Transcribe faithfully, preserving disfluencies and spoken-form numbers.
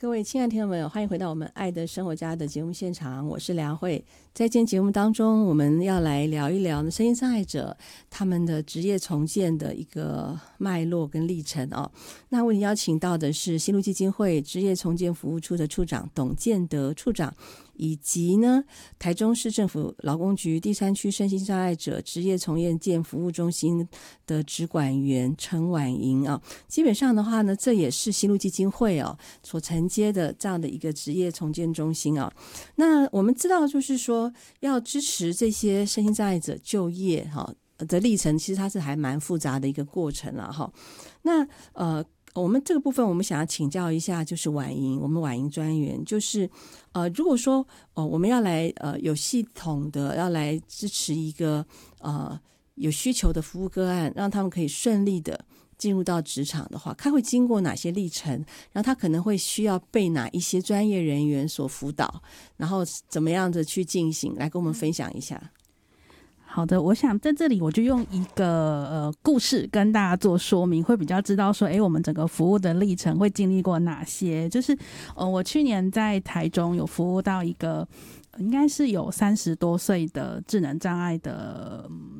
各位亲爱的听众朋友，欢迎回到我们爱的生活家的节目现场，我是梁慧。在今天节目当中，我们要来聊一聊身心障碍者他们的职业重建的一个脉络跟历程哦。那为你邀请到的是新路基金会职业重建服务处的处长董建德处长，以及呢台中市政府劳工局第三区身心障碍者职业重建服务中心的职管员陈婉莹啊。基本上的话呢，这也是新路基金会哦所承接的这样的一个职业重建中心啊。那我们知道就是说要支持这些身心障碍者就业哈的历程，其实它是还蛮复杂的一个过程了哈。那呃我们这个部分我们想要请教一下就是婉莹，我们婉莹专员，就是呃如果说呃我们要来呃有系统的要来支持一个呃有需求的服务个案，让他们可以顺利的进入到职场的话，他会经过哪些历程，然后他可能会需要被哪一些专业人员所辅导，然后怎么样的去进行，来跟我们分享一下。 好的，我想在这里我就用一个呃故事跟大家做说明，会比较知道说，哎，我们整个服务的历程会经历过哪些。就是呃，我去年在台中有服务到一个应该是有三十多岁的智能障碍的